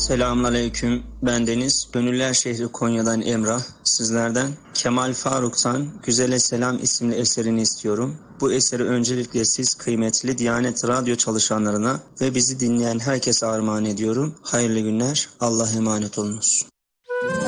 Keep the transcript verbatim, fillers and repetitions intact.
Selamünaleyküm. Ben Deniz. Gönüller şehri Konya'dan Emrah. Sizlerden Kemal Faruk'tan Güzele Selam isimli eserini istiyorum. Bu eseri öncelikle siz kıymetli Diyanet Radyo çalışanlarına ve bizi dinleyen herkese armağan ediyorum. Hayırlı günler. Allah'a emanet olunuz.